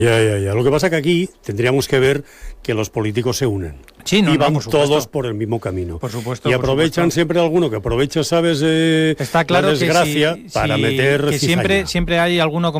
Ya. Lo que pasa es que aquí tendríamos que ver que los políticos se unen. Sí, no, y van por supuesto. todos por el mismo camino. Por supuesto. Y aprovechan siempre alguno que aprovecha, ¿sabes? Está claro la desgracia que para meter que cizaña. siempre hay alguno